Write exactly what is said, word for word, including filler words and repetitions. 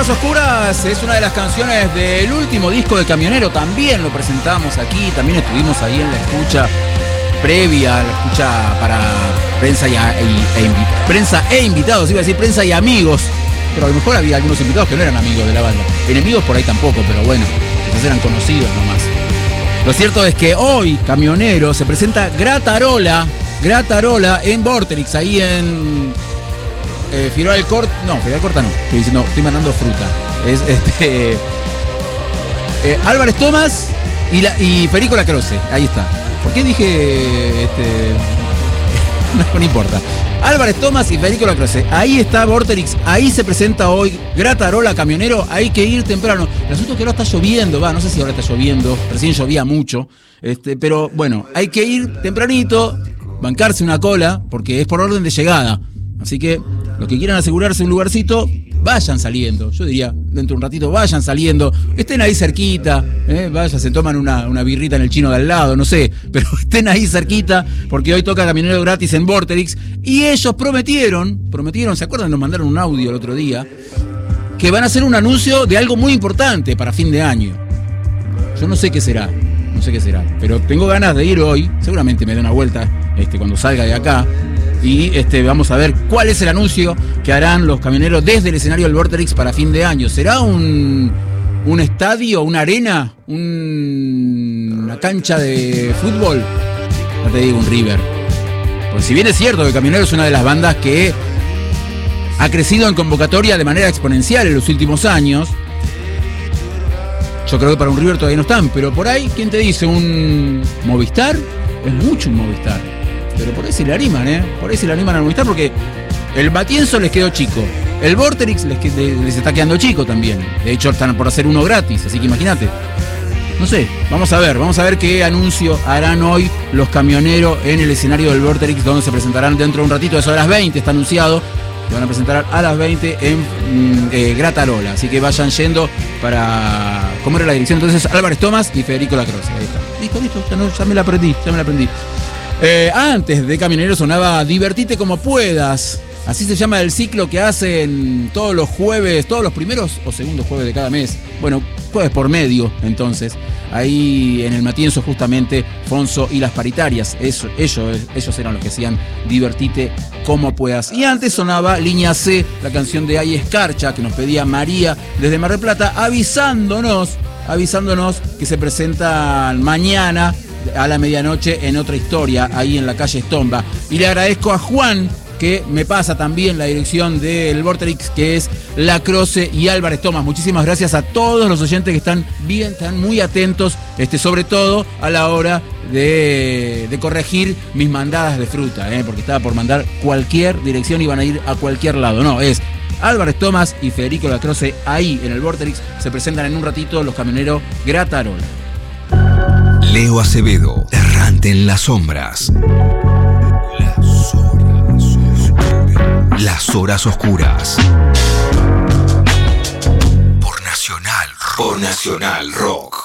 Horas Oscuras es una de las canciones del último disco de Camionero. También lo presentamos aquí, también estuvimos ahí en la escucha previa, la escucha para prensa y, a, y e, prensa e invitados, iba a decir prensa y amigos, pero a lo mejor había algunos invitados que no eran amigos de la banda. Enemigos por ahí tampoco, pero bueno, quizás eran conocidos nomás. Lo cierto es que hoy, Camionero, se presenta Gratarola, Gratarola en Vorterix, ahí en eh, Figueroa del Corta, no, Figueroa del Corta no, estoy diciendo, estoy mandando fruta. Es este eh, Álvarez Tomás y, la, y Federico Lacroce, ahí está. ¿Por qué dije este? No, no importa. Álvarez Tomás y Federico Lacroce. Ahí está Vorterix, ahí se presenta hoy Gratarola, Camionero. Hay que ir temprano. El asunto es que ahora está lloviendo, va, no sé si ahora está lloviendo, recién llovía mucho. Este, pero bueno, hay que ir tempranito, bancarse una cola, porque es por orden de llegada. Así que los que quieran asegurarse un lugarcito, vayan saliendo. Yo diría, dentro de un ratito, vayan saliendo. Estén ahí cerquita, ¿eh? Vayan, se toman una, una birrita en el chino de al lado, no sé. Pero estén ahí cerquita, porque hoy toca Camionero gratis en Vorterix. Y ellos prometieron, prometieron, ¿se acuerdan? Nos mandaron un audio el otro día, que van a hacer un anuncio de algo muy importante para fin de año. Yo no sé qué será, no sé qué será. Pero tengo ganas de ir hoy, seguramente me dé una vuelta este, cuando salga de acá. Y este, vamos a ver cuál es el anuncio que harán los camioneros desde el escenario del Vorterix para fin de año. ¿Será un, un estadio, una arena, un, una cancha de fútbol? No te digo un River. Porque si bien es cierto que Camionero es una de las bandas que ha crecido en convocatoria de manera exponencial en los últimos años, yo creo que para un River todavía no están. Pero por ahí, ¿quién te dice? ¿Un Movistar? Es mucho un Movistar. Pero por ahí se le animan, ¿eh? Por ahí se le animan a Movistar porque el Matienzo les quedó chico. El Vorterix les, les está quedando chico también. De hecho, están por hacer uno gratis, así que imagínate. No sé, vamos a ver, vamos a ver qué anuncio harán hoy los camioneros en el escenario del Vorterix, donde se presentarán dentro de un ratito, eso a las veinte está anunciado. Se van a presentar a las veinte en eh, Gratarola. Así que vayan yendo para... ¿Cómo era la dirección? Entonces, Álvarez Tomás y Federico Lacroce. Ahí está. Listo, listo, ya, no, ya me la aprendí, ya me la aprendí. Eh, antes de Camionero sonaba Divertite como puedas. Así se llama el ciclo que hacen todos los jueves, todos los primeros o segundos jueves de cada mes. Bueno, jueves por medio, entonces. Ahí en el Matienzo justamente Fonso y las paritarias. Eso, ellos, ellos eran los que hacían Divertite como puedas. Y antes sonaba Línea C, la canción de Ay Escarcha, que nos pedía María desde Mar del Plata, avisándonos, avisándonos que se presentan mañana a la medianoche en Otra Historia, ahí en la calle Estomba. Y le agradezco a Juan, que me pasa también la dirección del Vorterix, que es Lacroce y Álvarez Tomás. Muchísimas gracias a todos los oyentes que están bien, están muy atentos, este, sobre todo a la hora de, de corregir mis mandadas de fruta, ¿eh? Porque estaba por mandar cualquier dirección y van a ir a cualquier lado. No, es Álvarez Tomás y Federico Lacroce ahí en el Vorterix. Se presentan en un ratito los camioneros Gratarola. Leo Acevedo, errante en las sombras. Las horas oscuras. Las horas oscuras. Por Nacional Rock. Por Nacional Rock.